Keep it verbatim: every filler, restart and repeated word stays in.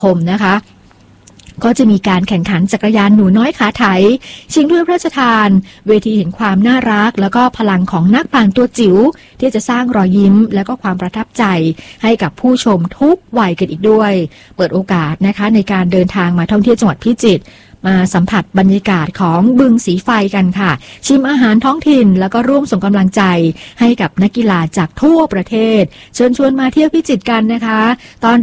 คมนะคะก็จะมีการแข่งขันจักรยานหนูน้อยขาไถชิงถ้วยพระราชทานเวทีเห็นความน่ารักแล้วก็พลังของนักปั่นตัวจิ๋วที่จะสร้างรอยยิ้มและก็ความประทับใจให้กับผู้ชมทุกวัยกันอีกด้วยเปิดโอกาสนะคะในการเดินทางมาท่องเที่ยวจังหวัดพิจิตรมาสัมผัสบรรยากาศของบึงสีไฟกันค่ะชิมอาหารท้องถิ่นแล้วก็ร่วมส่งกำลังใจให้กับนักกีฬาจากทั่วประเทศเชิญชวนมาเที่ยวพิจิตรกันนะคะตอน